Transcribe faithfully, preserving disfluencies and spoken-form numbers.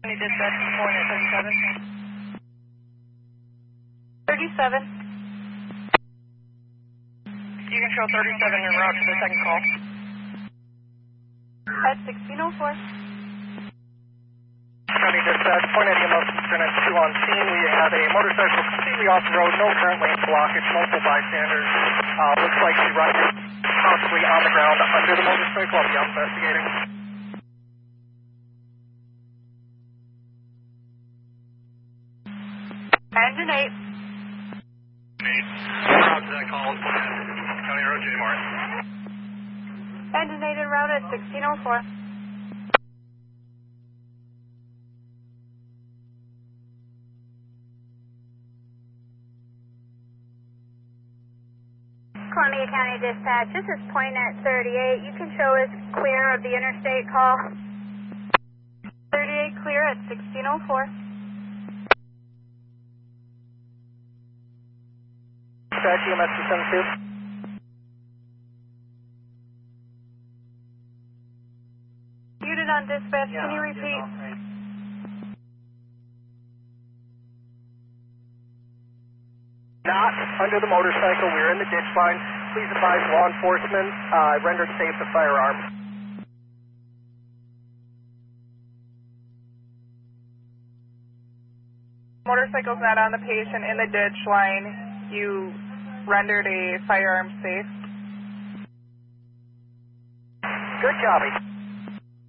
County Dispatch, point at thirty-seven. thirty-seven. You can show thirty-seven en route to the second call. At sixteen oh four. County Dispatch, point at E M S Internet two on scene. We have a motorcycle completely off the road, no current lane blockage, multiple bystanders. Uh, looks like he rushed possibly on the ground under the motorcycle. I'll be investigating. Engine eight. eight. Route to that call. County Road, J. Morris. Engine eight en route at sixteen oh four. Columbia County Dispatch, this is point at thirty-eight. You can show us clear of the interstate call. thirty-eight clear at sixteen oh four. Dispatch, E M S two seventy-two. Unit on dispatch, can you repeat? Not under the motorcycle. We're in the ditch line. Please advise law enforcement. Uh, rendered safe the firearm. Motorcycle's not on the patient in the ditch line. You rendered a firearm safe. Good job.